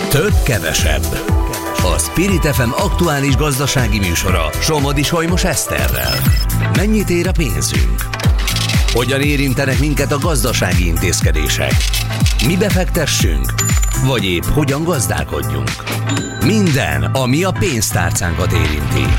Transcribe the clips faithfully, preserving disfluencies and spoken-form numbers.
Több kevesebb. A Spirit ef em aktuális gazdasági műsora Somodi Solymos Eszterrel. Mennyit ér a pénzünk? Hogyan érintenek minket a gazdasági intézkedések? Mi befektessünk? Vagy épp hogyan gazdálkodjunk? Minden, ami a pénztárcánkat érinti.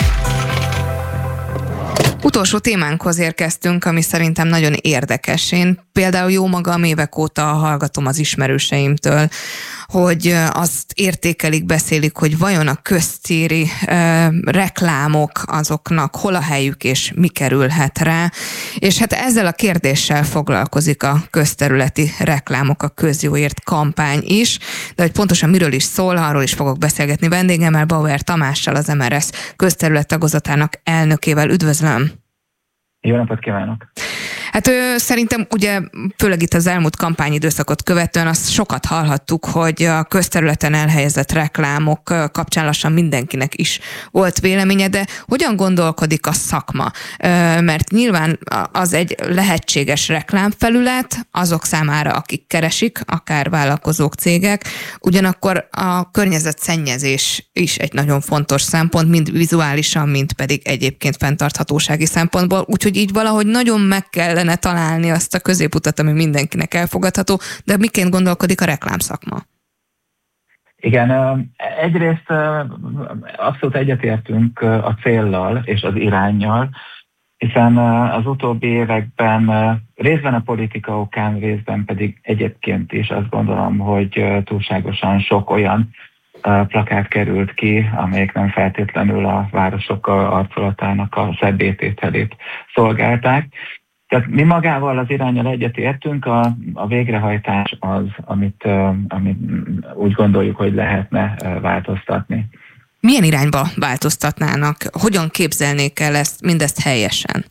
Utolsó témánkhoz érkeztünk, ami szerintem nagyon érdekes. Én például jó magam évek óta hallgatom az ismerőseimtől, hogy azt értékelik, beszélik, hogy vajon a köztéri e, reklámok azoknak hol a helyük és mi kerülhet rá. És hát ezzel a kérdéssel foglalkozik a közterületi reklámok, a közjóért kampány is, de hogy pontosan miről is szól, arról is fogok beszélgetni vendégemmel, Bauer Tamással, az em er es közterület tagozatának elnökével. Üdvözlöm! Jó napot kívánok! Hát ő, szerintem ugye főleg itt az elmúlt kampányidőszakot követően azt sokat hallhattuk, hogy a közterületen elhelyezett reklámok kapcsán lassan mindenkinek is volt véleménye, de hogyan gondolkodik a szakma? Mert nyilván az egy lehetséges reklámfelület azok számára, akik keresik, akár vállalkozók, cégek, ugyanakkor a környezetszennyezés is egy nagyon fontos szempont, mind vizuálisan, mind pedig egyébként fenntarthatósági szempontból, úgyhogy így valahogy nagyon meg kellene találni azt a középutat, ami mindenkinek elfogadható, de miként gondolkodik a reklámszakma? Igen, egyrészt abszolút egyetértünk a céllal és az iránnyal, hiszen az utóbbi években részben a politika okán, részben pedig egyébként is azt gondolom, hogy túlságosan sok olyan plakát került ki, amelyek nem feltétlenül a városok arculatának a szebbé-tételét szolgálták. Tehát mi magával az iránnyal egyetértünk, a, a végrehajtás az, amit, amit úgy gondoljuk, hogy lehetne változtatni. Milyen irányba változtatnának? Hogyan képzelnék el ezt, mindezt helyesen?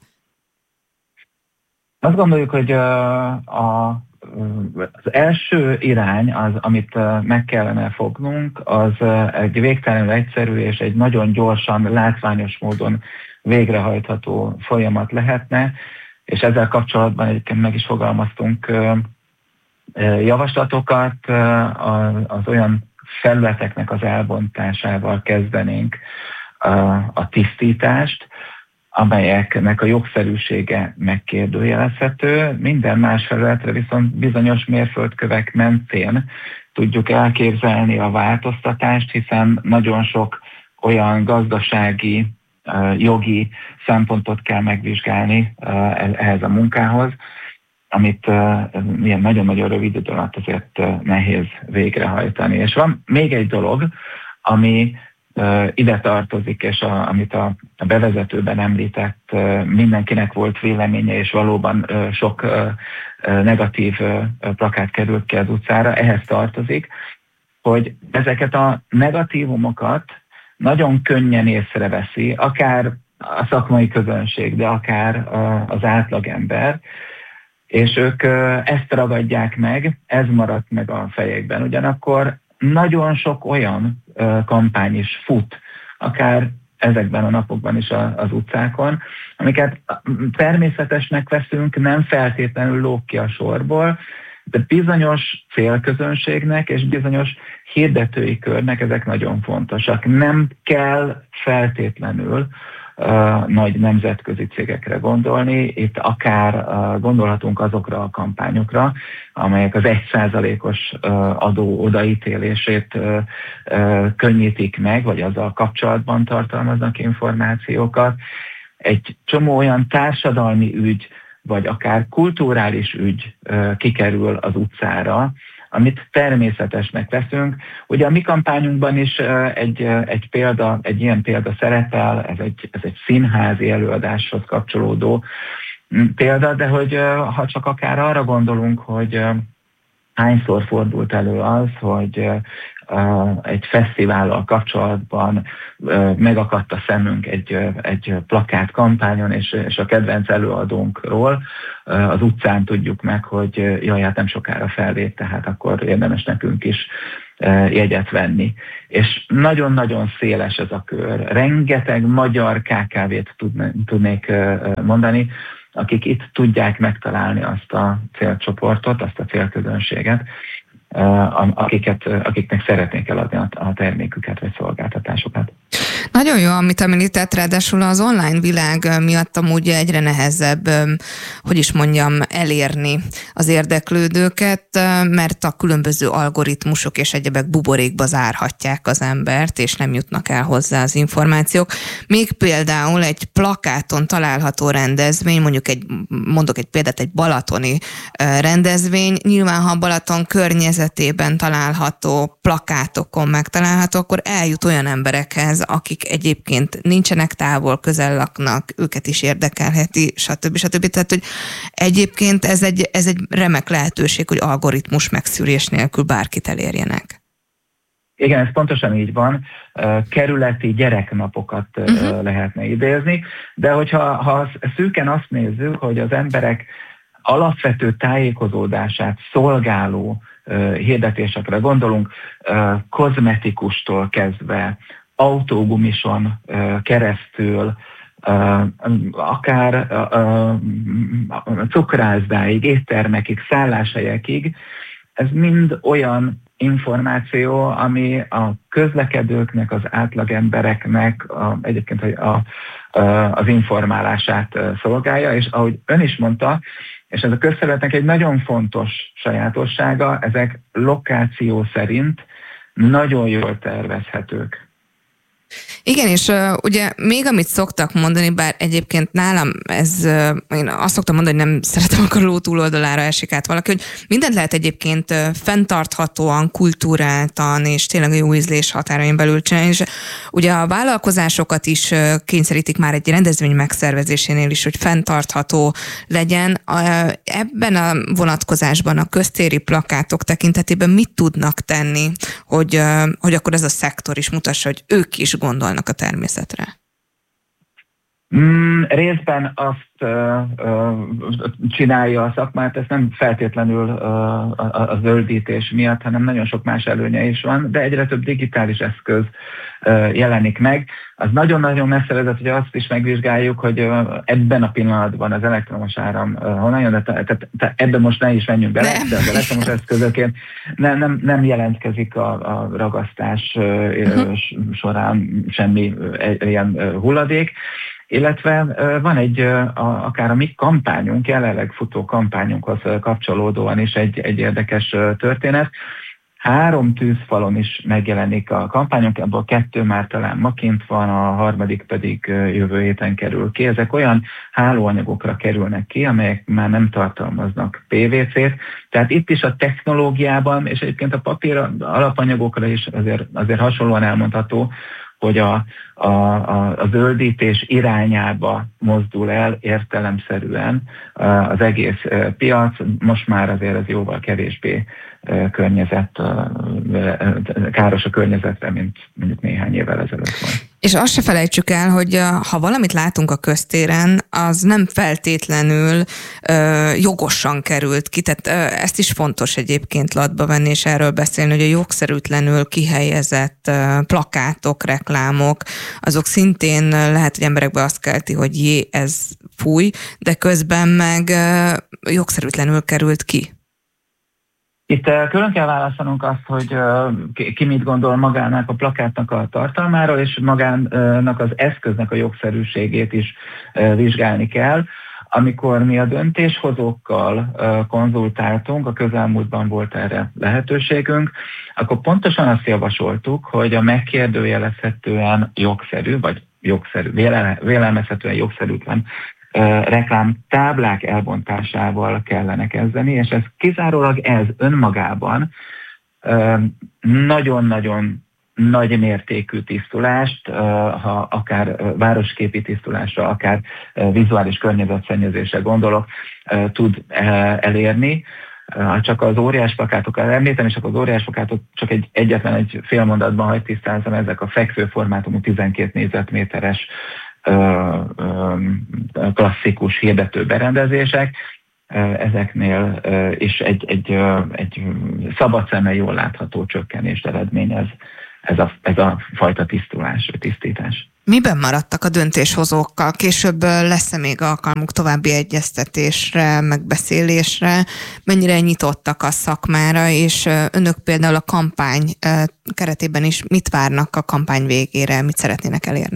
Azt gondoljuk, hogy a, a, az első irány, az, amit meg kellene fognunk, az egy végtelenül egyszerű és egy nagyon gyorsan, látványos módon végrehajtható folyamat lehetne, és ezzel kapcsolatban egyébként meg is fogalmaztunk javaslatokat, az olyan felületeknek az elbontásával kezdenénk a tisztítást, amelyeknek a jogszerűsége megkérdőjelezhető. Minden más felületre viszont bizonyos mérföldkövek mentén tudjuk elképzelni a változtatást, hiszen nagyon sok olyan gazdasági, jogi szempontot kell megvizsgálni ehhez a munkához, amit ilyen nagyon-nagyon rövid idő alatt azért nehéz végrehajtani. És van még egy dolog, ami ide tartozik, és a, amit a, a bevezetőben említett, mindenkinek volt véleménye, és valóban sok negatív plakát került ki az utcára, ehhez tartozik, hogy ezeket a negatívumokat nagyon könnyen észreveszi, akár a szakmai közönség, de akár az átlagember, és ők ezt ragadják meg, ez maradt meg a fejekben. Ugyanakkor nagyon sok olyan kampány is fut, akár ezekben a napokban is az utcákon, amiket természetesnek veszünk, nem feltétlenül lóg ki a sorból, de bizonyos célközönségnek és bizonyos hirdetői körnek ezek nagyon fontosak. Nem kell feltétlenül uh, nagy nemzetközi cégekre gondolni, itt akár uh, gondolhatunk azokra a kampányokra, amelyek az egy százalékos uh, adó odaítélését uh, uh, könnyítik meg, vagy azzal kapcsolatban tartalmaznak információkat. Egy csomó olyan társadalmi ügy, vagy akár kulturális ügy kikerül az utcára, amit természetesnek veszünk. Ugye a mi kampányunkban is egy, egy példa, egy ilyen példa szerepel, ez egy, ez egy színházi előadáshoz kapcsolódó példa, de hogy ha csak akár arra gondolunk, hogy hányszor fordult elő az, hogy egy fesztivállal kapcsolatban megakadt a szemünk egy, egy plakát kampányon, és, és a kedvenc előadónkról az utcán tudjuk meg, hogy jaj, hát nem sokára fellép, tehát akkor érdemes nekünk is jegyet venni. És nagyon-nagyon széles ez a kör. Rengeteg magyar ká ká vét tudnék mondani, akik itt tudják megtalálni azt a célcsoportot, azt a célközönséget, akiket, akiknek szeretnék eladni a terméküket vagy szolgáltatásokat. Nagyon jó, amit említett, ráadásul az online világ miatt amúgy egyre nehezebb, hogy is mondjam, elérni az érdeklődőket, mert a különböző algoritmusok és egyebek buborékba zárhatják az embert, és nem jutnak el hozzá az információk. Még például egy plakáton található rendezvény, mondjuk egy, mondok egy példát, egy balatoni rendezvény, nyilván ha Balaton környezetében található plakátokon megtalálható, akkor eljut olyan emberekhez, akik egyébként nincsenek távol, közel laknak, őket is érdekelheti, stb. stb. Tehát, hogy egyébként ez egy, ez egy remek lehetőség, hogy algoritmus megszűrés nélkül bárkit elérjenek. Igen, ez pontosan így van. Kerületi gyereknapokat uh-huh. lehetne idézni, de hogyha ha szűken azt nézzük, hogy az emberek alapvető tájékozódását szolgáló hirdetésekre gondolunk, kozmetikustól kezdve, autógumison keresztül, akár cukrászdáig, éttermekig, szálláshelyekig, ez mind olyan információ, ami a közlekedőknek, az átlagembereknek a, egyébként a, a, az informálását szolgálja, és ahogy ön is mondta, és ez a közterületnek egy nagyon fontos sajátossága, ezek lokáció szerint nagyon jól tervezhetők. Igen, és uh, ugye még amit szoktak mondani, bár egyébként nálam ez, uh, én azt szoktam mondani, hogy nem szeretem, akkor ló túloldalára esik át valaki, hogy mindent lehet egyébként uh, fenntarthatóan, kulturáltan, és tényleg a jó ízlés határain belül csinálni, és ugye a vállalkozásokat is uh, kényszerítik már egy rendezvény megszervezésénél is, hogy fenntartható legyen. Uh, ebben a vonatkozásban a köztéri plakátok tekintetében mit tudnak tenni, hogy, uh, hogy akkor ez a szektor is mutassa, hogy ők is gondolnak a természetre? Mm, részben azt uh, uh, csinálja a szakmát, ez nem feltétlenül uh, a, a zöldítés miatt, hanem nagyon sok más előnye is van, de egyre több digitális eszköz uh, jelenik meg. Az nagyon-nagyon messze vezet, hogy azt is megvizsgáljuk, hogy uh, ebben a pillanatban az elektromos áram uh, honnan jön, de te, te, te, ebben most ne is menjünk bele, de az elektromos eszközökért nem, nem, nem jelentkezik a, a ragasztás uh, uh-huh. során semmi uh, ilyen uh, hulladék. Illetve van egy, a, akár a mi kampányunk, jelenleg futó kampányunkhoz kapcsolódóan is egy, egy érdekes történet. Három tűzfalon is megjelenik a kampányunk, ebből kettő már talán ma kint van, a harmadik pedig jövő héten kerül ki. Ezek olyan hálóanyagokra kerülnek ki, amelyek már nem tartalmaznak pé vé cét. Tehát itt is a technológiában, és egyébként a papír alapanyagokra is azért, azért hasonlóan elmondható, hogy a, a, a, a zöldítés irányába mozdul el értelemszerűen az egész piac. Most már azért ez jóval kevésbé környezet, káros a környezetre, mint mondjuk néhány évvel ezelőtt volt. És azt se felejtsük el, hogy ha valamit látunk a köztéren, az nem feltétlenül ö, jogosan került ki. Tehát ö, ezt is fontos egyébként latba venni, és erről beszélni, hogy a jogszerűtlenül kihelyezett ö, plakátok, reklámok, azok szintén lehet, hogy emberekbe azt kelti, hogy jé, ez fúj, de közben meg ö, jogszerűtlenül került ki. Itt külön kell választanunk azt, hogy ki mit gondol magának a plakátnak a tartalmáról, és magának az eszköznek a jogszerűségét is vizsgálni kell. Amikor mi a döntéshozókkal konzultáltunk, a közelmúltban volt erre lehetőségünk, akkor pontosan azt javasoltuk, hogy a megkérdőjelezhetően jogszerű, vagy jogszerű, vélelmezhetően jogszerűtlen reklám táblák elbontásával kellene kezdeni, és ez kizárólag ez önmagában nagyon-nagyon nagy mértékű tisztulást, ha akár városképi tisztulásra, akár vizuális környezetszennyezésre gondolok, tud elérni. Csak az óriás plakátokat említem, és akkor az óriás plakátot csak egy, egyetlen egy fél mondatban hagy tisztázom, ezek a fekvő formátumú tizenkét négyzetméteres klasszikus hirdető berendezések, ezeknél is egy, egy, egy szabad szemmel jól látható csökkenést eredményez ez a, ez a fajta tisztulás, vagy tisztítás. Miben maradtak a döntéshozókkal? Később lesz-e még alkalmuk további egyeztetésre, megbeszélésre? Mennyire nyitottak a szakmára, és önök például a kampány keretében is mit várnak a kampány végére, mit szeretnének elérni?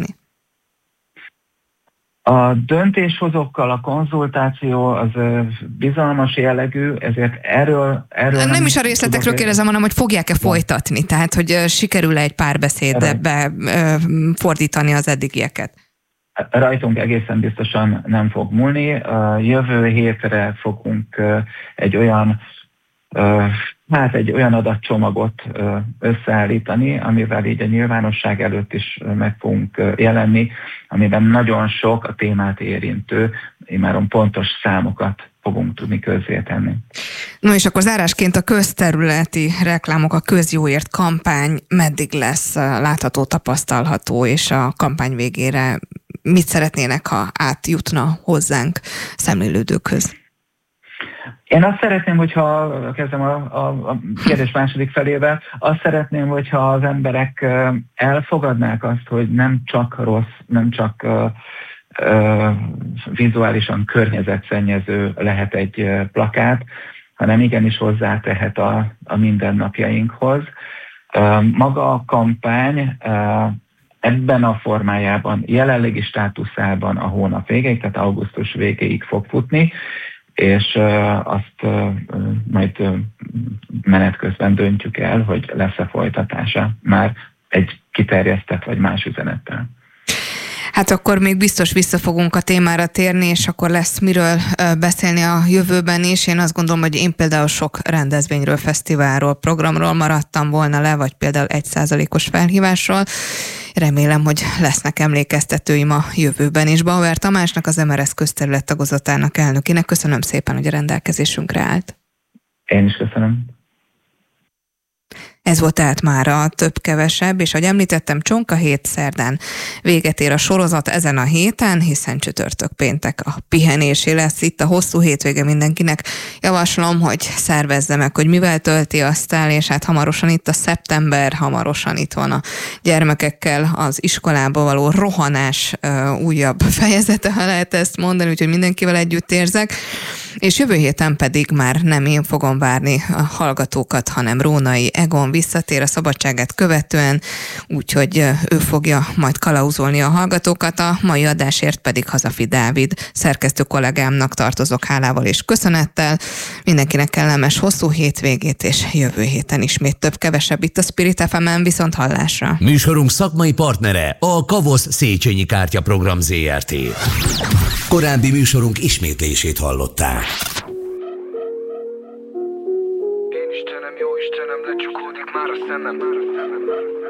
A döntéshozókkal a konzultáció az bizalmas jellegű, ezért erről... erről nem, nem is a részletekről kérdezem, hanem hogy fogják-e folytatni, tehát hogy sikerül-e egy párbeszédbe fordítani az eddigieket? Rajtunk egészen biztosan nem fog múlni. A jövő hétre fogunk egy olyan hát egy olyan adatcsomagot összeállítani, amivel így a nyilvánosság előtt is meg fogunk jelenni, amiben nagyon sok a témát érintő, immáron pontos számokat fogunk tudni közzétenni. No és akkor zárásként a közterületi reklámok, a közjóért kampány meddig lesz látható, tapasztalható, és a kampány végére mit szeretnének, ha átjutna hozzánk szemlélődőkhöz? Én azt szeretném, hogyha, kezdem a, a, a kérdés második felével, azt szeretném, hogyha az emberek elfogadnák azt, hogy nem csak rossz, nem csak uh, uh, vizuálisan környezetszennyező lehet egy plakát, hanem igenis hozzátehet a, a mindennapjainkhoz. Uh, maga a kampány uh, ebben a formájában, jelenlegi státuszában a hónap végéig, tehát augusztus végéig fog futni, és uh, azt uh, majd uh, menet közben döntjük el, hogy lesz-e folytatása már egy kiterjesztett vagy más üzenettel. Hát akkor még biztos vissza fogunk a témára térni, és akkor lesz miről beszélni a jövőben is. Én azt gondolom, hogy én például sok rendezvényről, fesztiválról, programról maradtam volna le, vagy például egy százalékos felhívásról. Remélem, hogy lesznek emlékeztetőim a jövőben is. Bauer Tamásnak, az em er es közterület tagozatának elnökének köszönöm szépen, hogy a rendelkezésünkre állt. Én is köszönöm. Ez volt tehát már a több-kevesebb, és ahogy említettem, Csonka hét szerdán véget ér a sorozat ezen a héten, hiszen csütörtök péntek a pihenésé lesz itt a hosszú hétvége mindenkinek. Javaslom, hogy szervezze meg, hogy mivel tölti azt el, és hát hamarosan itt a szeptember, hamarosan itt van a gyermekekkel az iskolába való rohanás uh, újabb fejezete, ha lehet ezt mondani, úgyhogy mindenkivel együtt érzek. És jövő héten pedig már nem én fogom várni a hallgatókat, hanem Rónai Egon visszatér a szabadságát követően, úgyhogy ő fogja majd kalauzolni a hallgatókat, a mai adásért pedig Hazafi Dávid szerkesztő kollégámnak tartozok hálával és köszönettel. Mindenkinek kellemes hosszú hétvégét, és jövő héten ismét több-kevesebb itt a Spirit ef emen, viszont hallásra. Műsorunk szakmai partnere a Kavosz Széchenyi Kártyaprogram zé er té. Korábbi műsorunk ismétlését hallották. Én Istenem, jó Istenem, lecsukódik már a szemem.